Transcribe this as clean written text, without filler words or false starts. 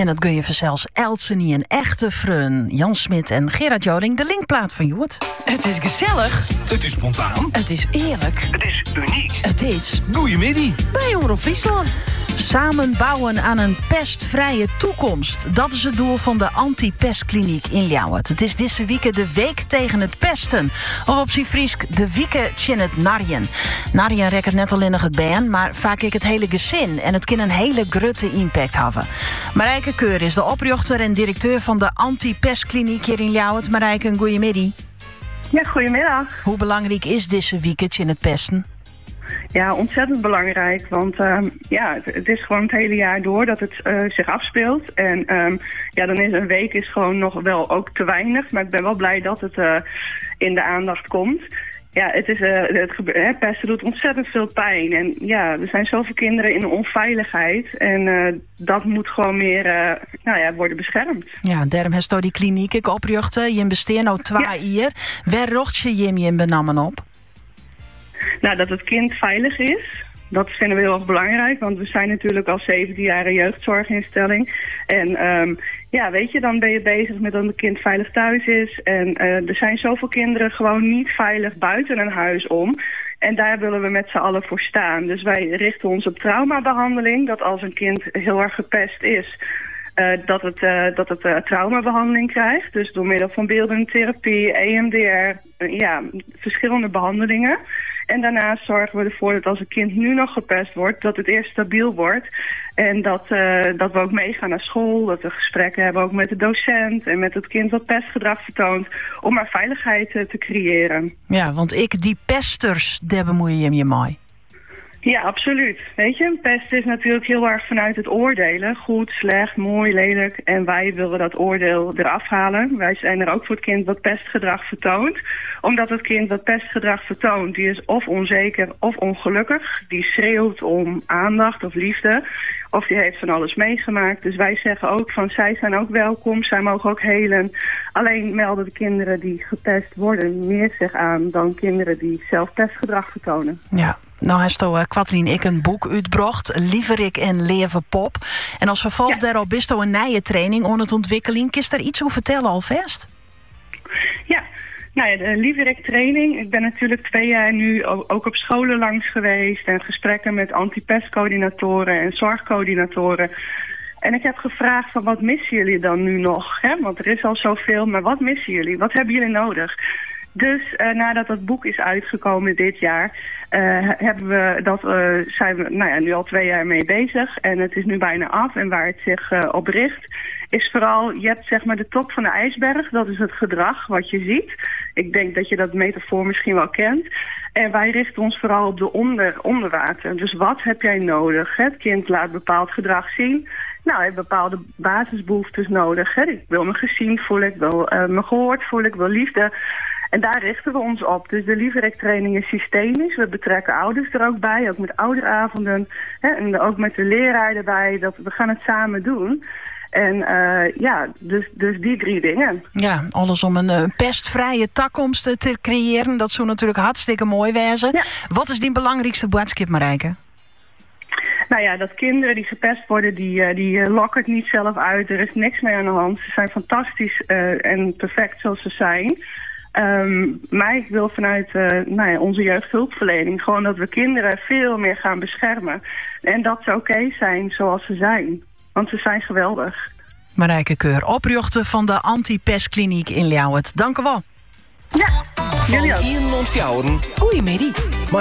En dat kun je zelfs Elsen niet een echte vreun. Jan Smit en Gerard Joling, de linkplaat van Joert. Het is gezellig. Het is spontaan. Het is eerlijk. Het is uniek. Het is Goeiemiddag. bij Omroep Friesland. Samen bouwen aan een pestvrije toekomst. Dat is het doel van de anti-pestkliniek in Ljouwert. Het is deze week de week tegen het pesten. Of op z'n Friesk de wieke tjen het narjen. Narjen rekkert net alleen nog het been, maar vaak ik het hele gezin. En het kan een hele grote impact hebben. Marijke Keur is de oprichter en directeur van de anti-pestkliniek hier in Ljouwert. Marijke, een goeiemiddag. Ja, goedemiddag. Hoe belangrijk is deze week in het pesten? Ja, ontzettend belangrijk, want het is gewoon het hele jaar door dat het zich afspeelt. En dan is een week is gewoon nog wel ook te weinig, maar ik ben wel blij dat het in de aandacht komt. Ja, pesten doet ontzettend veel pijn. En ja, er zijn zoveel kinderen in onveiligheid. En dat moet gewoon meer worden beschermd. Ja, daarom heeft die kliniek ik oprichten. Je besteedt nou 2 jaar. Waar rocht je je benammen op? Nou, dat het kind veilig is. Dat vinden we heel erg belangrijk, want we zijn natuurlijk al 17 jaar een jeugdzorginstelling. En dan ben je bezig met dat het kind veilig thuis is. En er zijn zoveel kinderen gewoon niet veilig buiten een huis om. En daar willen we met z'n allen voor staan. Dus wij richten ons op traumabehandeling. Dat als een kind heel erg gepest is, dat het traumabehandeling krijgt. Dus door middel van beeldende therapie, EMDR, verschillende behandelingen. En daarnaast zorgen we ervoor dat als een kind nu nog gepest wordt, dat het eerst stabiel wordt. En dat we ook meegaan naar school, dat we gesprekken hebben ook met de docent en met het kind dat pestgedrag vertoont, om maar veiligheid te creëren. Ja, want die pesters, daar bemoei je je mee. Ja, absoluut. Weet je, pest is natuurlijk heel erg vanuit het oordelen. Goed, slecht, mooi, lelijk. En wij willen dat oordeel eraf halen. Wij zijn er ook voor het kind dat pestgedrag vertoont. Omdat het kind dat pestgedrag vertoont, die is of onzeker of ongelukkig. Die schreeuwt om aandacht of liefde. Of die heeft van alles meegemaakt. Dus wij zeggen ook van, zij zijn ook welkom. Zij mogen ook helen. Alleen melden de kinderen die gepest worden meer zich aan dan kinderen die zelf pestgedrag vertonen. Ja. Nou heeft Katrien ik een boek uitgebracht, Lieverik en Leven Pop. En als vervolg daarop is een nieuwe training onder het ontwikkeling. Kun je daar iets over vertellen alvast? Ja, de Lieverik training. Ik ben natuurlijk 2 jaar nu ook op scholen langs geweest en gesprekken met antipestcoördinatoren en zorgcoördinatoren. En ik heb gevraagd van, wat missen jullie dan nu nog? Hè? Want er is al zoveel, maar wat missen jullie? Wat hebben jullie nodig? Dus nadat het boek is uitgekomen dit jaar, zijn we nu al 2 jaar mee bezig. En het is nu bijna af. En waar het zich op richt, is vooral, je hebt zeg maar de top van de ijsberg. Dat is het gedrag wat je ziet. Ik denk dat je dat metafoor misschien wel kent. En wij richten ons vooral op de onderwater. Dus wat heb jij nodig? Het kind laat bepaald gedrag zien. Nou, hij heeft bepaalde basisbehoeftes nodig. Hè? Ik wil me gezien voelen, ik wil me gehoord voelen, ik wil liefde. En daar richten we ons op. Dus de Lieverik training is systemisch. We betrekken ouders er ook bij, ook met ouderavonden. Hè, en ook met de leraar erbij. We gaan het samen doen. En dus die 3 dingen. Ja, alles om een pestvrije toekomst te creëren. Dat zou natuurlijk hartstikke mooi wezen. Ja. Wat is die belangrijkste boodschap, Marijke? Nou ja, dat kinderen die gepest worden, die lokken het niet zelf uit. Er is niks mee aan de hand. Ze zijn fantastisch en perfect zoals ze zijn. Maar ik wil vanuit onze jeugdhulpverlening gewoon dat we kinderen veel meer gaan beschermen. En dat ze oké zijn zoals ze zijn. Want ze zijn geweldig. Marijke Keur, oprichter van de anti-pestkliniek in Ljouwert. Dank u wel. Ja, jullie ook. Van Ian Montfjouwen. Goeiemiddag.